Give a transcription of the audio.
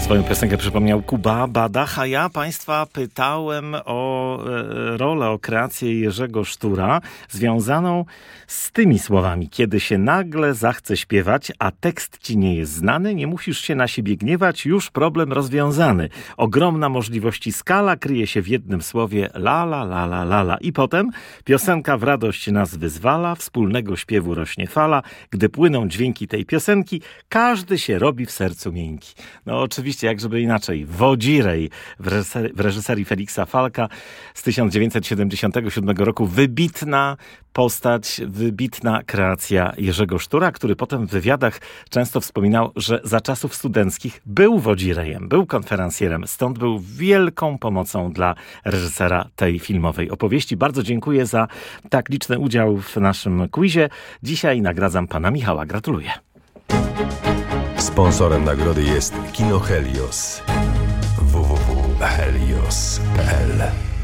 Swoją piosenkę przypomniał Kuba Badach, a ja Państwa pytałem o rolę, o kreację Jerzego Sztura związaną z tymi słowami. Kiedy się nagle zachce śpiewać, a tekst ci nie jest znany, nie musisz się na siebie gniewać, już problem rozwiązany. Ogromna możliwości skala kryje się w jednym słowie la la la la la la. I potem piosenka w radość nas wyzwala, wspólnego śpiewu rośnie fala. Gdy płyną dźwięki tej piosenki, każdy się robi w sercu miękki. No oczywiście, jak żeby inaczej, Wodzirej w reżyserii Feliksa Falka z 1977 roku. Wybitna postać, wybitna kreacja Jerzego Sztura, który potem w wywiadach często wspominał, że za czasów studenckich był wodzirejem, był konferencjerem, stąd był wielką pomocą dla reżysera tej filmowej opowieści. Bardzo dziękuję za tak liczny udział w naszym quizie. Dzisiaj nagradzam pana Michała. Gratuluję. Sponsorem nagrody jest Kino Helios. www.helios.pl